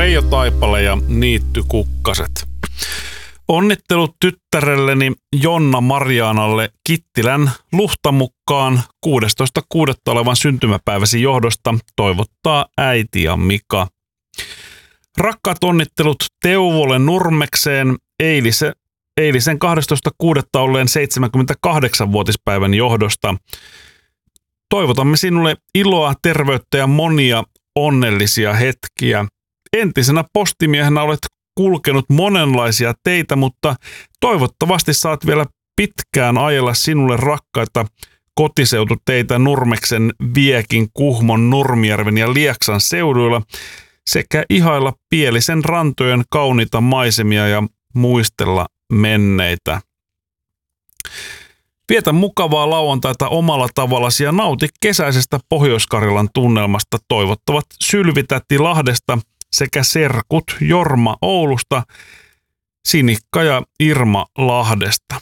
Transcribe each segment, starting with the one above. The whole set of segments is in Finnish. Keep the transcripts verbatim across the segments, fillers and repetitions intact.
Reijo Taipale ja Niitty Kukkaset. Onnittelut tyttärelleni Jonna Marianalle Kittilän Luhtamukkaan kuudestoista kuudetta olevan syntymäpäiväsi johdosta toivottaa äiti ja Mika. Rakkaat onnittelut Teuvolle Nurmekseen eilisen, eilisen kahdestoista kuudetta olleen seitsemänkymmentäkahdeksanvuotispäivän johdosta. Toivotamme sinulle iloa, terveyttä ja monia onnellisia hetkiä. Entisenä postimiehenä olet kulkenut monenlaisia teitä, mutta toivottavasti saat vielä pitkään ajella sinulle rakkaita kotiseututeitä Nurmeksen, Viekin, Kuhmon, Nurmijärven ja Lieksan seuduilla sekä ihailla Pielisen rantojen kauniita maisemia ja muistella menneitä. Vietä mukavaa lauantaita omalla tavallasi ja nauti kesäisestä Pohjois-Karjalan tunnelmasta. Toivottavat Sylvitäti Lahdesta sekä serkut Jorma Oulusta, Sinikka ja Irma Lahdesta.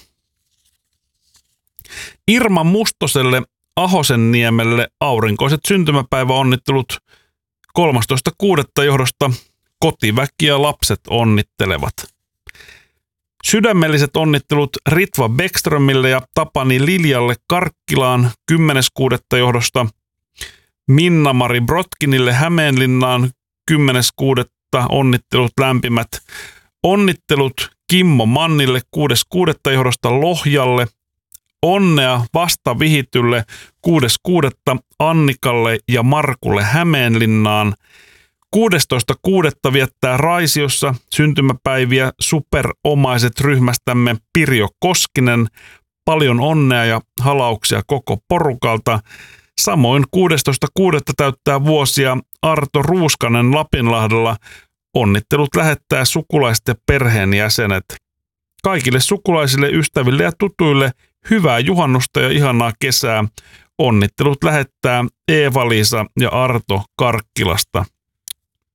Irma Mustoselle Ahosenniemelle aurinkoiset syntymäpäiväonnittelut kolmastoista kuudetta johdosta kotiväki ja lapset onnittelevat. Sydämelliset onnittelut Ritva Bäckströmille ja Tapani Liljalle Karkkilaan kymmenes kuudetta johdosta. Minna-Mari Brotkinille Hämeenlinnaan kymmenes kuudetta onnittelut lämpimät. Onnittelut Kimmo Mannille kuudes kuudetta johdosta Lohjalle. Onnea vasta vihitylle kuudes kuudetta Annikalle ja Markulle Hämeenlinnaan. kuudestoista kuudetta viettää Raisiossa syntymäpäiviä superomaiset ryhmästämme Pirjo Koskinen. Paljon onnea ja halauksia koko porukalta. Samoin kuudestoista kuudetta täyttää vuosia Arto Ruuskanen Lapinlahdella. Onnittelut lähettää sukulaiset ja perheenjäsenet. Kaikille sukulaisille, ystäville ja tutuille hyvää juhannusta ja ihanaa kesää. Onnittelut lähettää Eeva-Liisa ja Arto Karkkilasta.